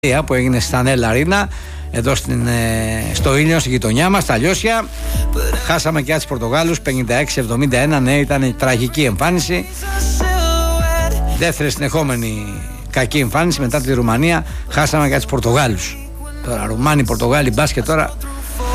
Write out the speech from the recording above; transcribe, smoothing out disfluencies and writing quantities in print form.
που έγινε στα Νέλ Αρίνα εδώ στο Ήλιο, στη γειτονιά μας, στα Λιώσια. Χάσαμε και τις Πορτογάλους 56-71. Ναι, ήταν τραγική εμφάνιση. Δεύτερη συνεχόμενη κακή εμφάνιση μετά τη Ρουμανία. Χάσαμε και τις Πορτογάλους. Τώρα Ρουμάνοι, Πορτογάλοι, μπάσκετ τώρα